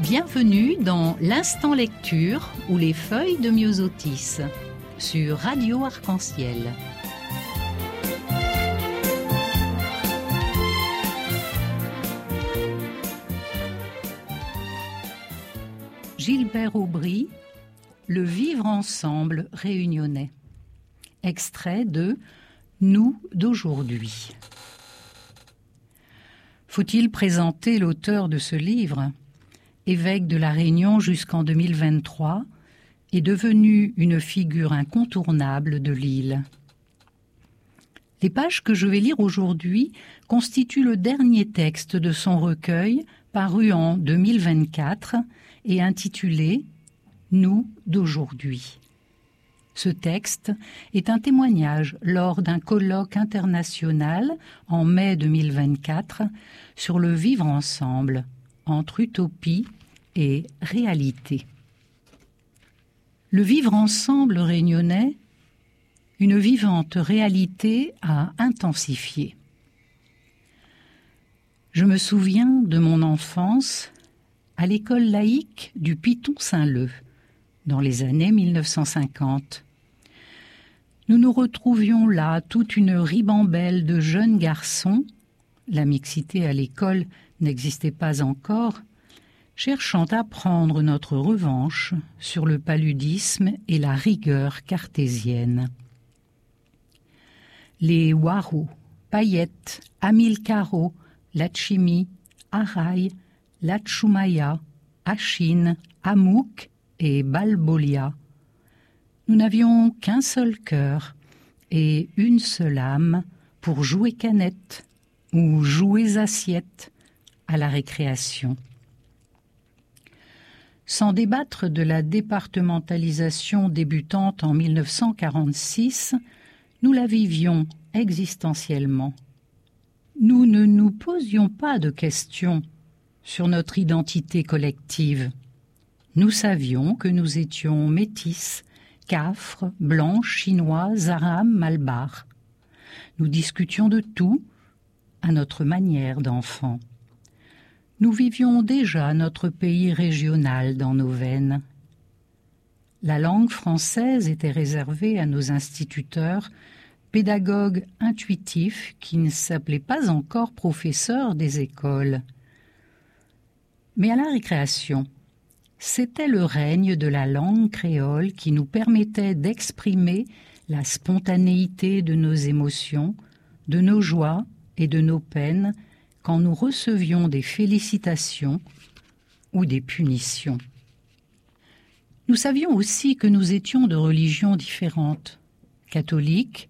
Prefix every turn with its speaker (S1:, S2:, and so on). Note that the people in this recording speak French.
S1: Bienvenue dans l'Instant Lecture ou les feuilles de Myosotis sur Radio Arc-en-Ciel. Gilbert Aubry, Le vivre ensemble réunionnais. Extrait de Nous d'aujourd'hui. Faut-il présenter l'auteur de ce livre ? Évêque de La Réunion jusqu'en 2023, est devenu une figure incontournable de l'île. Les pages que je vais lire aujourd'hui constituent le dernier texte de son recueil paru en 2024 et intitulé « Nous d'aujourd'hui ». Ce texte est un témoignage lors d'un colloque international en mai 2024 sur le vivre ensemble entre utopie et réalité. Le vivre ensemble réunionnais, une vivante réalité à intensifier. Je me souviens de mon enfance à l'école laïque du Piton-Saint-Leu, dans les années 1950. Nous nous retrouvions là, toute une ribambelle de jeunes garçons, la mixité à l'école n'existait pas encore, cherchant à prendre notre revanche sur le paludisme et la rigueur cartésienne. Les Waro, Payette, Amilcaro, Lachimi, Arai, Lachumaya, Achine, Amouk et Balbolia. Nous n'avions qu'un seul cœur et une seule âme pour jouer canette ou jouer assiette à la récréation. Sans débattre de la départementalisation débutante en 1946, nous la vivions existentiellement. Nous ne nous posions pas de questions sur notre identité collective. Nous savions que nous étions métis, cafres, blancs, chinois, arabes, malbars. Nous discutions de tout à notre manière d'enfant. Nous vivions déjà notre pays régional dans nos veines. La langue française était réservée à nos instituteurs, pédagogues intuitifs qui ne s'appelaient pas encore professeurs des écoles. Mais à la récréation, c'était le règne de la langue créole qui nous permettait d'exprimer la spontanéité de nos émotions, de nos joies et de nos peines quand nous recevions des félicitations ou des punitions. Nous savions aussi que nous étions de religions différentes, catholiques,